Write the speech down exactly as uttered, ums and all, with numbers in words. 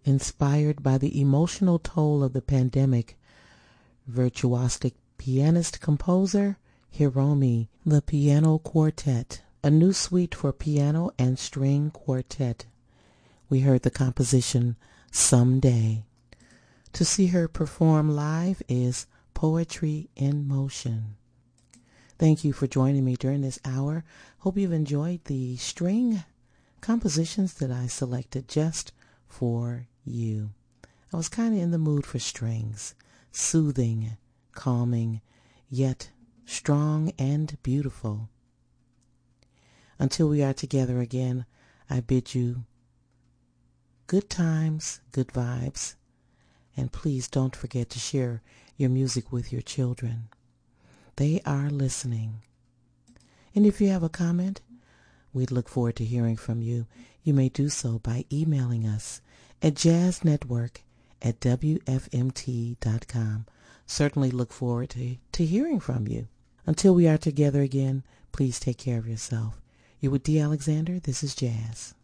Inspired by the emotional toll of the pandemic, virtuosic pianist-composer Hiromi, the Piano Quartet, a new suite for piano and string quartet. We heard the composition Someday. To see her perform live is Poetry in Motion. Thank you for joining me during this hour. Hope you've enjoyed the string compositions that I selected just for you. I was kind of in the mood for strings, soothing, calming, yet strong and beautiful. Until we are together again, I bid you good times, good vibes, and please don't forget to share your music with your children. They are listening. And if you have a comment, we'd look forward to hearing from you. You may do so by emailing us at jazznetwork at w f m t dot com. Certainly look forward to, to hearing from you. Until we are together again, please take care of yourself. You're with D. Alexander. This is Jazz.